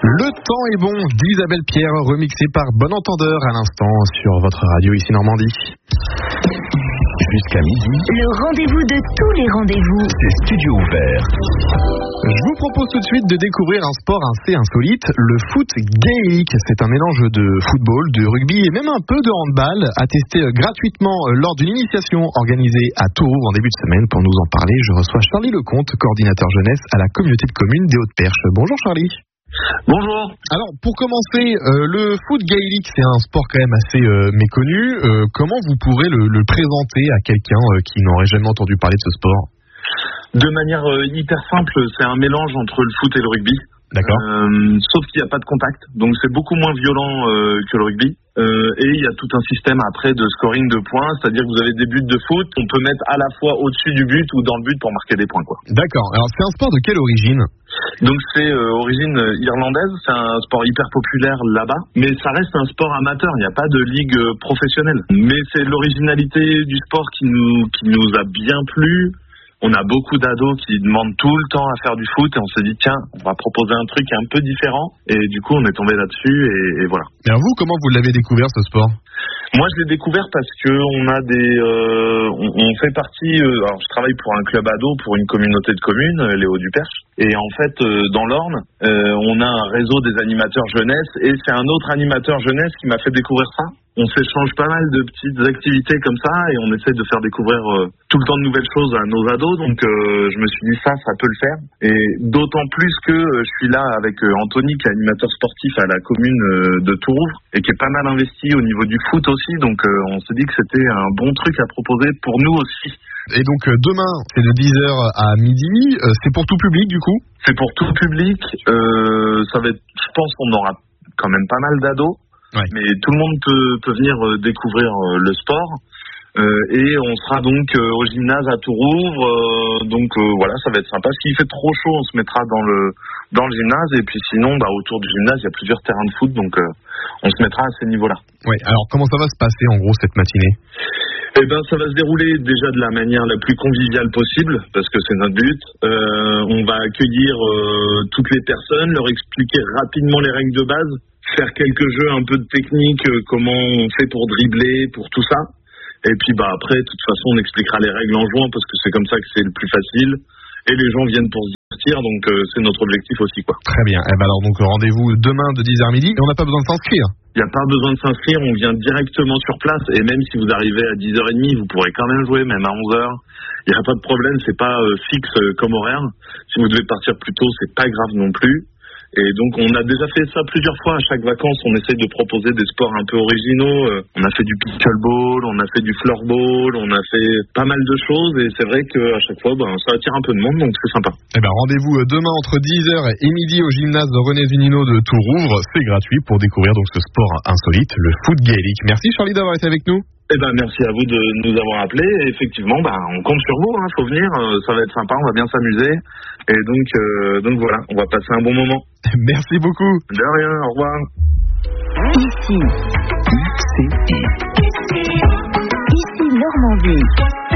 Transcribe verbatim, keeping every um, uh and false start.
Le temps est bon d'Isabelle Pierre, remixé par Bon Entendeur à l'instant sur votre radio ici Normandie. Jusqu'à midi, le rendez-vous de tous les rendez-vous, c'est Studio Ouvert. Je vous propose tout de suite de découvrir un sport assez insolite, le foot gaélique. C'est un mélange de football, de rugby et même un peu de handball, à tester gratuitement lors d'une initiation organisée à Tourouvre en début de semaine. Pour nous en parler, je reçois Charlie Lecomte, coordinateur jeunesse à la communauté de communes des Hautes-Perches. Bonjour Charlie. Bonjour. Alors, pour commencer, euh, le foot gaélique, c'est un sport quand même assez euh, méconnu. Euh, comment vous pourrez le, le présenter à quelqu'un euh, qui n'aurait jamais entendu parler de ce sport ? De manière euh, hyper simple, c'est un mélange entre le foot et le rugby. D'accord. Euh, sauf qu'il n'y a pas de contact, donc c'est beaucoup moins violent euh, que le rugby. Euh, et il y a tout un système après de scoring de points, c'est-à-dire que vous avez des buts de foot, on peut mettre à la fois au-dessus du but ou dans le but pour marquer des points, quoi. D'accord. Alors c'est un sport de quelle origine ? Donc c'est euh, origine irlandaise, c'est un sport hyper populaire là-bas, mais ça reste un sport amateur, il n'y a pas de ligue euh, professionnelle. Mais c'est l'originalité du sport qui nous, qui nous a bien plu. On a beaucoup d'ados qui demandent tout le temps à faire du foot et on s'est dit tiens, on va proposer un truc un peu différent et du coup on est tombé là-dessus et, et voilà. Et alors vous, comment vous l'avez découvert ce sport ? Moi je l'ai découvert parce que on a des, euh, on, on fait partie. Euh, alors je travaille pour un club ado, pour une communauté de communes, euh, les Hauts-du-Perche, et en fait euh, dans l'Orne, euh, on a un réseau des animateurs jeunesse et c'est un autre animateur jeunesse qui m'a fait découvrir ça. On s'échange pas mal de petites activités comme ça et on essaie de faire découvrir euh, tout le temps de nouvelles choses à nos ados. Donc euh, je me suis dit ça, ça peut le faire. Et d'autant plus que euh, je suis là avec euh, Anthony, qui est animateur sportif à la commune euh, de Tourouvre et qui est pas mal investi au niveau du foot aussi. Donc euh, on s'est dit que c'était un bon truc à proposer pour nous aussi. Et donc euh, demain, c'est de dix heures à midi. Euh, c'est pour tout public du coup ? C'est pour tout public. Euh, ça va être, je pense qu'on aura quand même pas mal d'ados. Ouais. Mais tout le monde peut, peut venir euh, découvrir euh, le sport euh, et on sera donc euh, au gymnase à Tourouvre euh, donc euh, voilà, ça va être sympa. S'il fait trop chaud, on se mettra dans le dans le gymnase et puis sinon bah, autour du gymnase il y a plusieurs terrains de foot donc euh, on se mettra à ces niveaux-là. Oui, alors comment ça va se passer en gros cette matinée ? Eh ben, ça va se dérouler déjà de la manière la plus conviviale possible, parce que c'est notre but. Euh, on va accueillir euh, toutes les personnes, leur expliquer rapidement les règles de base, faire quelques jeux un peu de technique, euh, comment on fait pour dribbler, pour tout ça. Et puis bah après, de toute façon, on expliquera les règles en jouant, parce que c'est comme ça que c'est le plus facile. Et les gens viennent pour se divertir, donc euh, c'est notre objectif aussi, quoi. Très bien. Eh ben alors donc rendez-vous demain de dix heures midi, et on n'a pas besoin de s'inscrire. Il n'y a pas besoin de s'inscrire, on vient directement sur place et même si vous arrivez à dix heures trente, vous pourrez quand même jouer, même à onze heures. Il n'y a pas de problème, c'est pas euh, fixe euh, comme horaire. Si vous devez partir plus tôt, c'est pas grave non plus. Et donc on a déjà fait ça plusieurs fois. À chaque vacances, on essaye de proposer des sports un peu originaux. Euh, on a fait du pickleball, on a fait du floorball, on a fait pas mal de choses et c'est vrai qu'à chaque fois, ben, ça attire un peu de monde, donc c'est sympa. Eh ben, rendez-vous demain entre dix heures et midi au gymnase de René Zunino de Tourouvre. C'est gratuit pour découvrir donc ce sport insolite, le foot gaélique. Merci Charlie d'avoir été avec nous. Eh ben, merci à vous de nous avoir appelés. Et effectivement, ben, on compte sur vous, hein, faut venir, euh, ça va être sympa, on va bien s'amuser. Et donc, euh, donc voilà, on va passer un bon moment. Merci beaucoup. De rien, au revoir. Ici, U C I. ici Normandie.